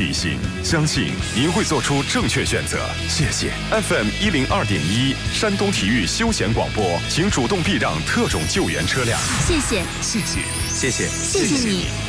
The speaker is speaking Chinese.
理性，相信您会做出正确选择。谢谢。FM 102.1山东体育休闲广播，请主动避让特种救援车辆。 谢谢， 谢谢，谢谢， 谢谢你。